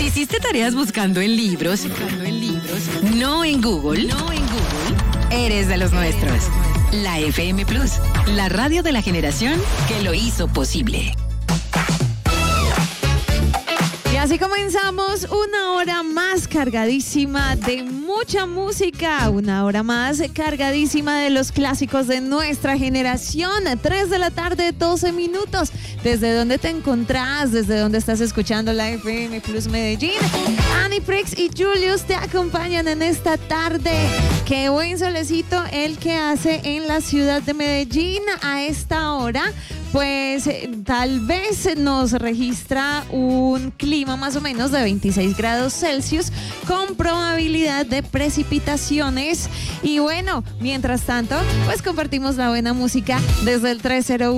¿Hiciste tareas buscando en libros? No en Google. Eres de los nuestros. La FM Plus, la radio de la generación que lo hizo posible. Y así comenzamos una hora más cargadísima de mucha música, una hora más cargadísima de los clásicos de nuestra generación. 3 de la tarde, 12 minutos. ¿Desde dónde te encontrás? ¿Desde dónde estás escuchando la FM Plus Medellín? Annie Prix y Julius te acompañan en esta tarde. Qué buen solecito el que hace en la ciudad de Medellín a esta hora. Pues tal vez nos registra un clima más o menos de 26 grados Celsius con probabilidad de precipitaciones. Y bueno, mientras tanto, pues compartimos la buena música desde el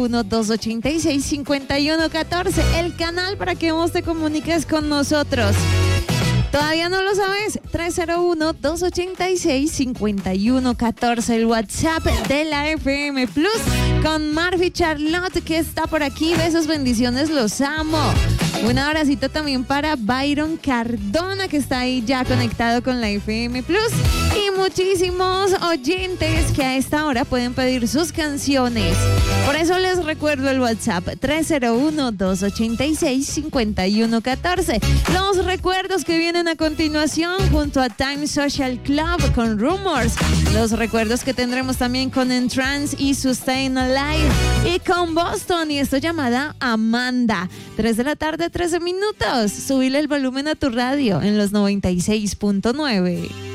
301-286-5114, el canal para que vos te comuniques con nosotros. ¿Todavía no lo sabes? 301-286-5114, el WhatsApp de la FM Plus con Marfi Charlotte que está por aquí. Besos, bendiciones, los amo. Un abracito también para Byron Cardona que está ahí ya conectado con la FM Plus y muchísimos oyentes que a esta hora pueden pedir sus canciones. Por eso les recuerdo el WhatsApp 301-286-5114. Los recuerdos que vienen a continuación junto a Time Social Club con Rumors. Los recuerdos que tendremos también con Entrance y Sustain Alive y con Boston y esto llamada Amanda. 3 de la tarde, 13 minutos. Subile el volumen a tu radio en los 96.9.